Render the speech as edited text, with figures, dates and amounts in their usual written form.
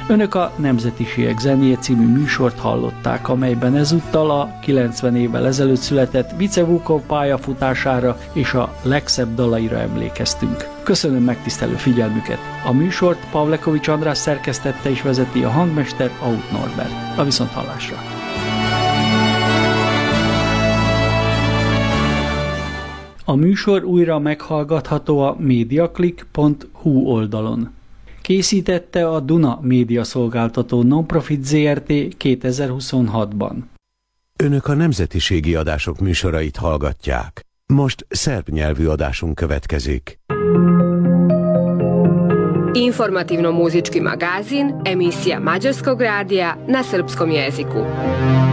Önök a Nemzetiségek zenéje című műsort hallották, amelyben ezúttal a 90 évvel ezelőtt született Vicevukov pályafutására és a legszebb dalaira emlékeztünk. Köszönöm megtisztelő figyelmüket! A műsort Pavlekovics András szerkesztette és vezeti, a hangmester Aut Norbert. A viszonthallásra! A műsor újra meghallgatható a mediaclick.hu oldalon. Készítette a Duna Média Szolgáltató Nonprofit Zrt. 2026-ban. Önök a nemzetiségi adások műsorait hallgatják. Most szerb nyelvű adásunk következik. Informativno-muzički magazin, emisija Mađarskog radija na srpskom jeziku.